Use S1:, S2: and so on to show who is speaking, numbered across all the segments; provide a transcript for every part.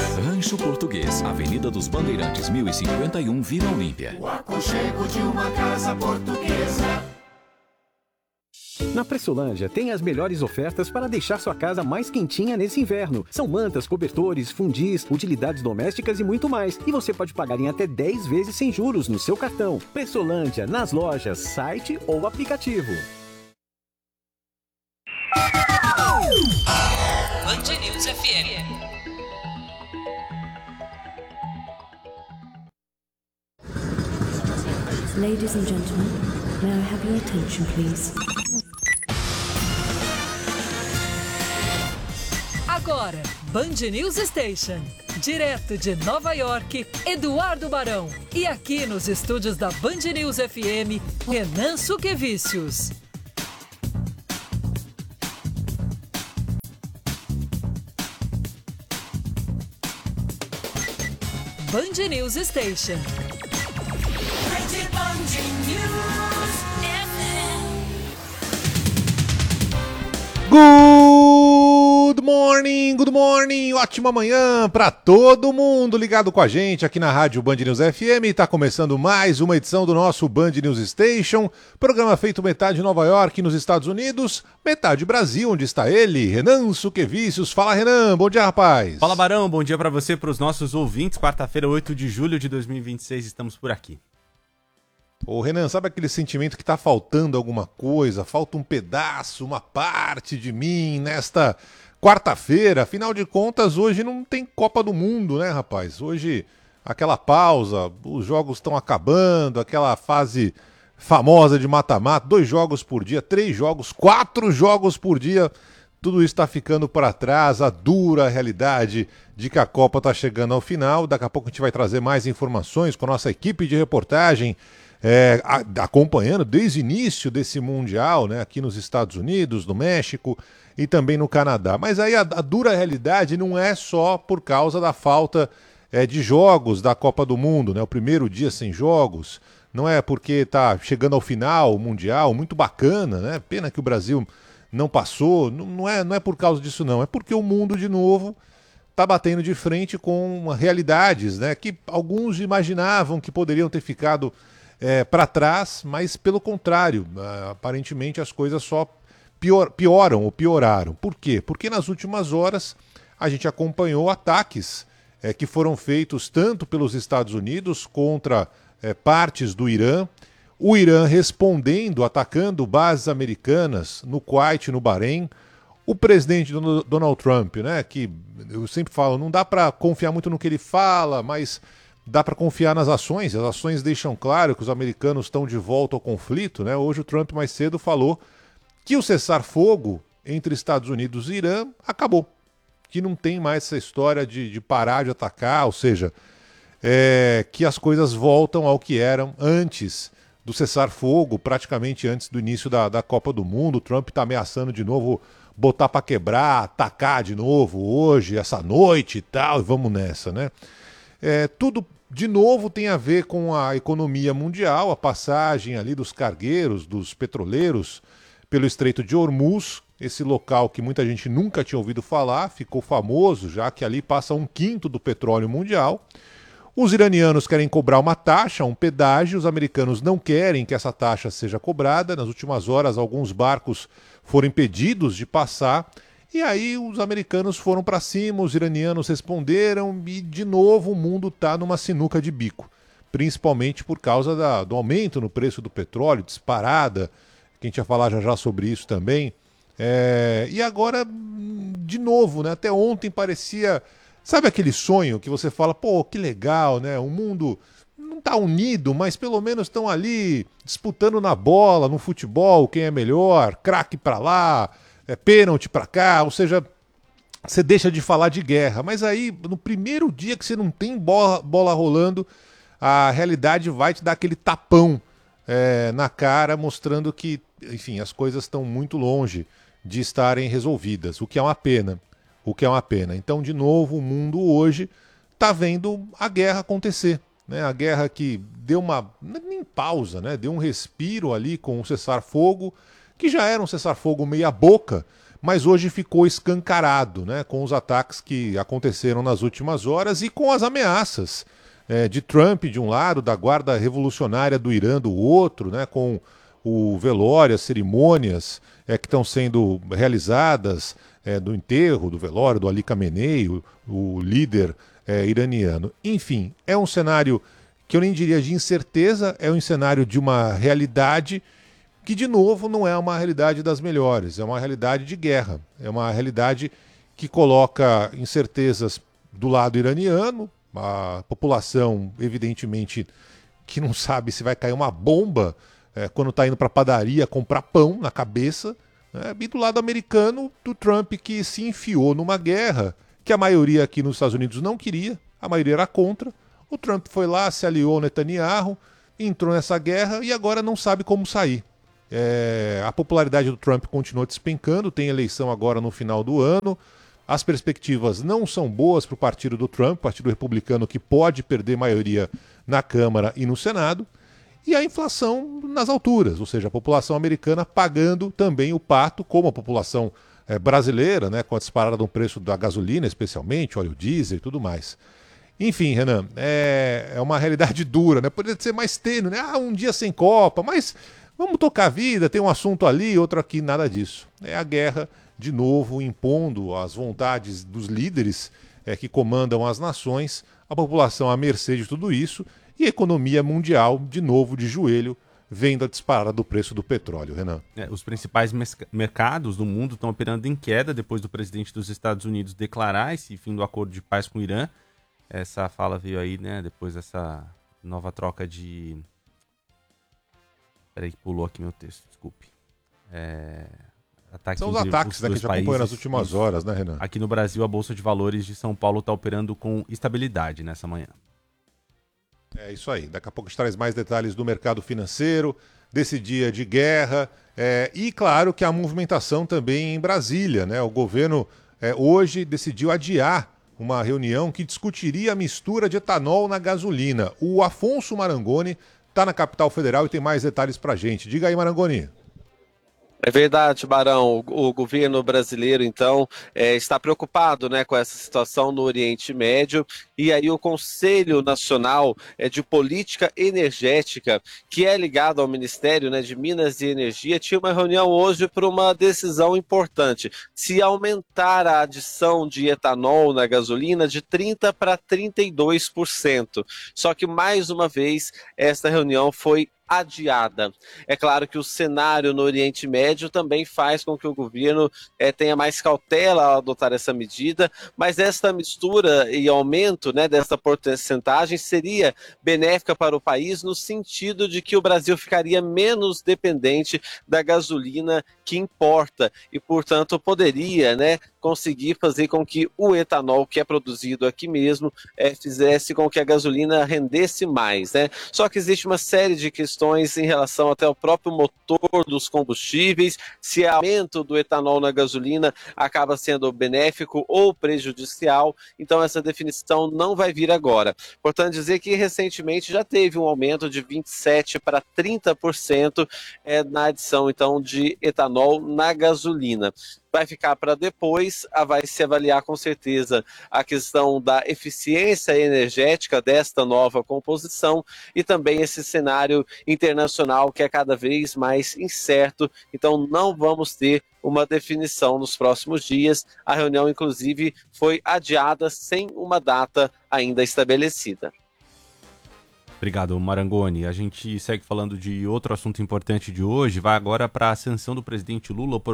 S1: Rancho Português, Avenida dos Bandeirantes, 1051, Vila Olímpia.
S2: O aconchego de uma casa portuguesa.
S3: Na Pressolândia tem as melhores ofertas para deixar sua casa mais quentinha nesse inverno. São mantas, cobertores, fundis, utilidades domésticas e muito mais. E você pode pagar em até 10 vezes sem juros no seu cartão. Pressolândia, nas lojas, site ou aplicativo.
S4: Band News FM.
S5: Ladies and gentlemen, may I have your attention, please?
S4: Agora, Band News Station. Direto de Nova York, Eduardo Barão. E aqui nos estúdios da Band News FM, Renan Suquevicius. Band News Station.
S6: Good morning, ótima manhã para todo mundo ligado com a gente aqui na rádio Band News FM. Está começando mais uma edição do nosso Band News Station, programa feito metade Nova York nos Estados Unidos, metade Brasil, onde está ele, Renan Suquevicius. Fala, Renan, bom dia, rapaz.
S7: Fala, Barão, bom dia para você, para os nossos ouvintes. Quarta-feira, 8 de julho de 2026, estamos por aqui.
S6: Ô Renan, sabe aquele sentimento que tá faltando alguma coisa, falta um pedaço, uma parte de mim nesta quarta-feira? Afinal de contas, hoje não tem Copa do Mundo, né, rapaz? Hoje, aquela pausa, os jogos estão acabando, aquela fase famosa de mata-mata, 2 jogos por dia, 3 jogos, 4 jogos por dia, tudo isso está ficando para trás, a dura realidade de que a Copa está chegando ao final. Daqui a pouco a gente vai trazer mais informações com a nossa equipe de reportagem, acompanhando desde o início desse Mundial, né, aqui nos Estados Unidos, no México e também no Canadá. Mas aí a dura realidade não é só por causa da falta de jogos da Copa do Mundo, né, o primeiro dia sem jogos, não é porque está chegando ao final o Mundial, muito bacana, né, pena que o Brasil não passou, não é por causa disso não, é porque o mundo de novo está batendo de frente com realidades, né, que alguns imaginavam que poderiam ter ficado para trás, mas pelo contrário, aparentemente as coisas só pioram ou pioraram. Por quê? Porque nas últimas horas a gente acompanhou ataques que foram feitos tanto pelos Estados Unidos contra partes do Irã, o Irã respondendo, atacando bases americanas no Kuwait, no Bahrein. O presidente Donald Trump, né, que eu sempre falo, não dá para confiar muito no que ele fala, mas dá para confiar nas ações. As ações deixam claro que os americanos estão de volta ao conflito, né? Hoje o Trump mais cedo falou que o cessar-fogo entre Estados Unidos e Irã acabou, que não tem mais essa história de parar de atacar, ou seja, que as coisas voltam ao que eram antes do cessar-fogo, praticamente antes do início da Copa do Mundo. O Trump está ameaçando de novo botar para quebrar, atacar de novo hoje, essa noite e tal, e vamos nessa, né? Tudo de novo tem a ver com a economia mundial, a passagem ali dos cargueiros, dos petroleiros pelo Estreito de Hormuz, esse local que muita gente nunca tinha ouvido falar, ficou famoso já que ali passa 1/5 do petróleo mundial. Os iranianos querem cobrar uma taxa, um pedágio, os americanos não querem que essa taxa seja cobrada. Nas últimas horas, alguns barcos foram impedidos de passar. E aí os americanos foram para cima, os iranianos responderam e de novo o mundo está numa sinuca de bico. Principalmente por causa do aumento no preço do petróleo, disparada, que a gente vai falar já sobre isso também. E agora, de novo, né, até ontem parecia, sabe aquele sonho que você fala, pô, que legal, né? O mundo não está unido, mas pelo menos estão ali disputando na bola, no futebol, quem é melhor, craque para lá, pênalti pra cá, ou seja, você deixa de falar de guerra, mas aí no primeiro dia que você não tem bola rolando, a realidade vai te dar aquele tapão na cara, mostrando que, enfim, as coisas estão muito longe de estarem resolvidas, o que é uma pena, Então, de novo, o mundo hoje está vendo a guerra acontecer, né? A guerra que deu nem pausa, né? Deu um respiro ali com o cessar-fogo, que já era um cessar-fogo meia boca, mas hoje ficou escancarado, né, com os ataques que aconteceram nas últimas horas e com as ameaças de Trump de um lado, da Guarda Revolucionária do Irã do outro, né, com o velório, as cerimônias que estão sendo realizadas do enterro, do velório do Ali Khamenei, o líder iraniano. Enfim, é um cenário que eu nem diria de incerteza, é um cenário de uma realidade que, de novo, não é uma realidade das melhores, é uma realidade de guerra, é uma realidade que coloca incertezas do lado iraniano, a população, evidentemente, que não sabe se vai cair uma bomba quando está indo para a padaria comprar pão na cabeça, né? E do lado americano, do Trump, que se enfiou numa guerra que a maioria aqui nos Estados Unidos não queria, a maioria era contra. O Trump foi lá, se aliou ao Netanyahu, entrou nessa guerra e agora não sabe como sair. A popularidade do Trump continua despencando, tem eleição agora no final do ano. As perspectivas não são boas para o partido do Trump, partido republicano que pode perder maioria na Câmara e no Senado. E a inflação nas alturas, ou seja, a população americana pagando também o pato, como a população brasileira, né, com a disparada do preço da gasolina, especialmente, óleo diesel e tudo mais. Enfim, Renan, é uma realidade dura, né? Poderia ser mais tênue, né? Um dia sem Copa, mas vamos tocar a vida, tem um assunto ali, outro aqui, nada disso. É a guerra, de novo, impondo as vontades dos líderes que comandam as nações, a população à mercê de tudo isso, e a economia mundial, de novo, de joelho, vendo a disparada do preço do petróleo, Renan.
S7: Os principais mercados do mundo estão operando em queda depois do presidente dos Estados Unidos declarar esse fim do acordo de paz com o Irã. Essa fala veio aí, né, depois dessa nova troca de... Peraí que pulou aqui meu texto, desculpe.
S6: São os ataques, né, que a gente acompanha nas últimas horas, né, Renan?
S7: Aqui no Brasil, a Bolsa de Valores de São Paulo está operando com estabilidade nessa manhã.
S6: É isso aí. Daqui a pouco a gente traz mais detalhes do mercado financeiro, desse dia de guerra e, claro, que a movimentação também em Brasília, né? O governo hoje decidiu adiar uma reunião que discutiria a mistura de etanol na gasolina. O Afonso Marangoni está na capital federal e tem mais detalhes para a gente. Diga aí, Marangoni.
S8: É verdade, Barão. O governo brasileiro, então, está preocupado, né, com essa situação no Oriente Médio. E aí o Conselho Nacional de Política Energética, que é ligado ao Ministério, né, de Minas e Energia, tinha uma reunião hoje para uma decisão importante. Se aumentar a adição de etanol na gasolina de 30% para 32%. Só que, mais uma vez, essa reunião foi adiada. É claro que o cenário no Oriente Médio também faz com que o governo tenha mais cautela ao adotar essa medida, mas esta mistura e aumento, né, dessa porcentagem seria benéfica para o país no sentido de que o Brasil ficaria menos dependente da gasolina que importa e, portanto, poderia, né, conseguir fazer com que o etanol que é produzido aqui mesmo fizesse com que a gasolina rendesse mais, né? Só que existe uma série de questões em relação até ao próprio motor dos combustíveis, se o aumento do etanol na gasolina acaba sendo benéfico ou prejudicial, então essa definição não vai vir agora. Portanto, dizer que recentemente já teve um aumento de 27% para 30% na adição então de etanol na gasolina. Vai ficar para depois, vai se avaliar com certeza a questão da eficiência energética desta nova composição e também esse cenário internacional que é cada vez mais incerto, então não vamos ter uma definição nos próximos dias. A reunião, inclusive, foi adiada sem uma data ainda estabelecida.
S7: Obrigado, Marangoni. A gente segue falando de outro assunto importante de hoje, vai agora para a sanção do presidente Lula, o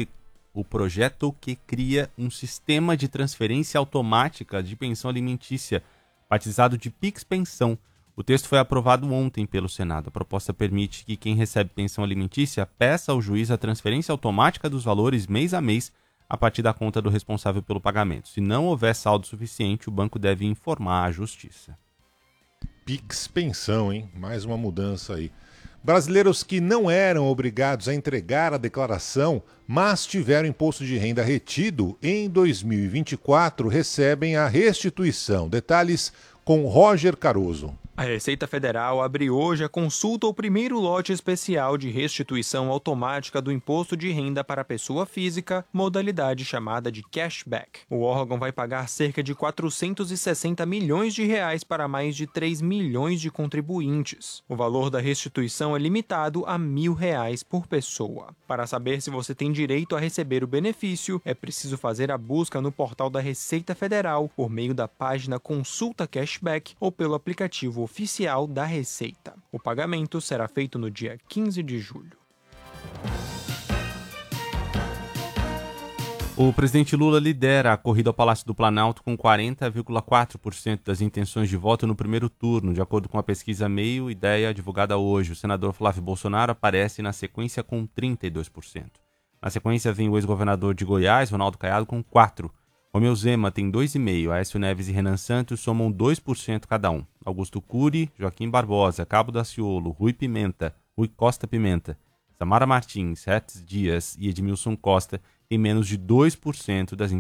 S7: projeto que cria um sistema de transferência automática de pensão alimentícia, batizado de Pix Pensão. O texto foi aprovado ontem pelo Senado. A proposta permite que quem recebe pensão alimentícia peça ao juiz a transferência automática dos valores mês a mês a partir da conta do responsável pelo pagamento. Se não houver saldo suficiente, o banco deve informar a Justiça.
S6: Pix Pensão, hein? Mais uma mudança aí. Brasileiros que não eram obrigados a entregar a declaração, mas tiveram imposto de renda retido em 2024, recebem a restituição. Detalhes com Roger Caruso.
S9: A Receita Federal abre hoje a consulta ao primeiro lote especial de restituição automática do imposto de renda para a pessoa física, modalidade chamada de cashback. O órgão vai pagar cerca de 460 milhões de reais para mais de 3 milhões de contribuintes. O valor da restituição é limitado a R$1.000 por pessoa. Para saber se você tem direito a receber o benefício, é preciso fazer a busca no portal da Receita Federal por meio da página Consulta Cashback ou pelo aplicativo oficial da Receita. O pagamento será feito no dia 15 de julho.
S7: O presidente Lula lidera a corrida ao Palácio do Planalto com 40,4% das intenções de voto no primeiro turno, de acordo com a pesquisa Meio Ideia divulgada hoje. O senador Flávio Bolsonaro aparece na sequência com 32%. Na sequência vem o ex-governador de Goiás, Ronaldo Caiado, com 4%. Romeu Zema tem 2,5%, Aécio Neves e Renan Santos somam 2% cada um. Augusto Cury, Joaquim Barbosa, Cabo Daciolo, Rui Costa Pimenta, Samara Martins, Retes Dias e Edmilson Costa têm menos de 2% das